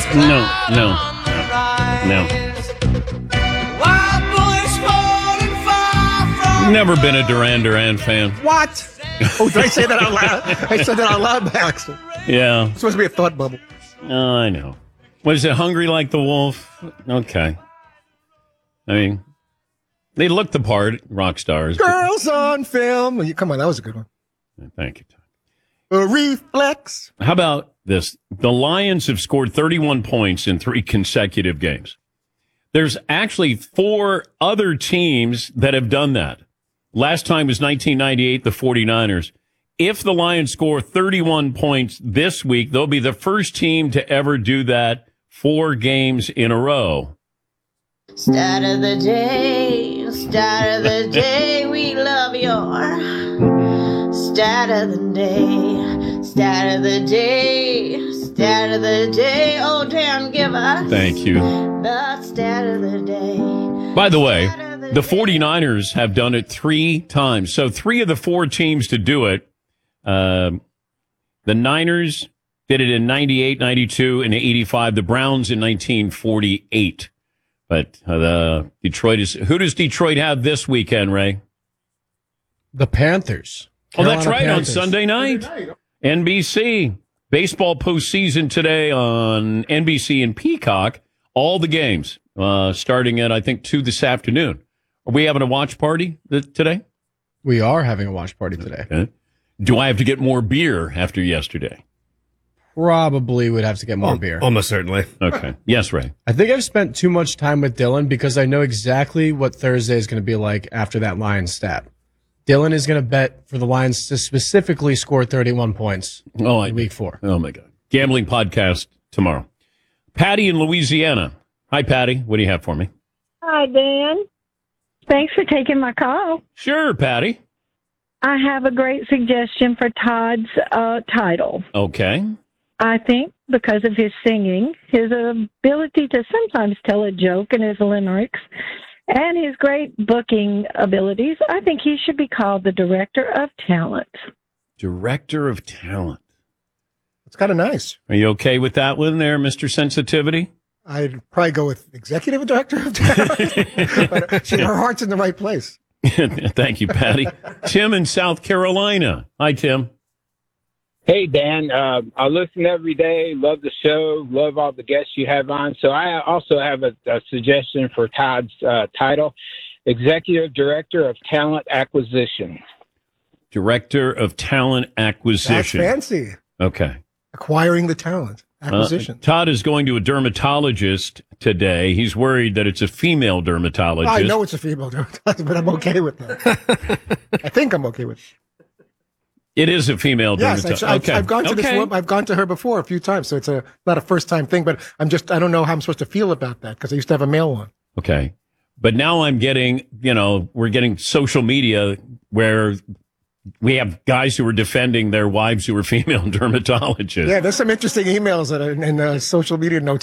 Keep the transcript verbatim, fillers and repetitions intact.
No, no, no, no. Never been a Duran Duran fan. What? Oh, did I say that out loud? I said that out loud by accident. Yeah. It's supposed to be a thought bubble. Oh, I know. What is it, Hungry Like the Wolf? Okay. I mean, they look the part, rock stars. Girls on film. Come on, that was a good one. Thank you, Tom. A reflex. How about this? The Lions have scored thirty-one points in three consecutive games. There's actually four other teams that have done that. Last time was nineteen ninety-eight, the 49ers. If the Lions score thirty-one points this week, they'll be the first team to ever do that four games in a row. Start of the day, start of the day, we love your start of the day, start of the day, start of the day, oh damn, give us Thank you. The start of the day. By the way, the 49ers have done it three times. So three of the four teams to do it, uh, the Niners did it in ninety-eight, ninety-two, and eighty-five. The Browns in nineteen forty-eight. But uh, the Detroit is. Who does Detroit have this weekend, Ray? The Panthers. Oh, that's Carolina right, Panthers. on Sunday night. Sunday night. N B C. Baseball postseason today on N B C and Peacock. All the games uh, starting at, I think, two this afternoon. Are we having a watch party th- today? We are having a watch party today. Okay. Do I have to get more beer after yesterday? Probably would have to get more oh, beer. Almost certainly. Okay. Yes, Ray. I think I've spent too much time with Dylan because I know exactly what Thursday is going to be like after that Lions stat. Dylan is going to bet for the Lions to specifically score thirty-one points oh, I, in week four. Oh, my God. Gambling podcast tomorrow. Patty in Louisiana. Hi, Patty. What do you have for me? Hi, Dan. Thanks for taking my call. Sure, Patty. I have a great suggestion for Todd's uh, title. Okay. I think because of his singing, his ability to sometimes tell a joke in his limericks, and his great booking abilities, I think he should be called the Director of Talent. Director of Talent. It's kind of nice. Are you okay with that one there, Mister Sensitivity? I'd probably go with Executive Director of Talent. But she, her heart's in the right place. Thank you, Patty. Tim in South Carolina. Hi, Tim. Hey, Dan. Uh, I listen every day. Love the show. Love all the guests you have on. So I also have a, a suggestion for Todd's uh, title, Executive Director of Talent Acquisition. Director of Talent Acquisition. That's fancy. Okay. Acquiring the talent. Acquisition. Uh, Todd is going to a dermatologist today. He's worried that it's a female dermatologist. I know it's a female dermatologist, but I'm okay with that. I think I'm okay with it. It is a female yes, dermatologist. I've, okay. I've gone to okay. this woman, I've gone to her before a few times, so it's a not a first time thing. But I'm just I don't know how I'm supposed to feel about that because I used to have a male one. Okay, but now I'm getting you know we're getting social media where we have guys who are defending their wives who are female dermatologists. Yeah, there's some interesting emails that are in, in uh, social media notes.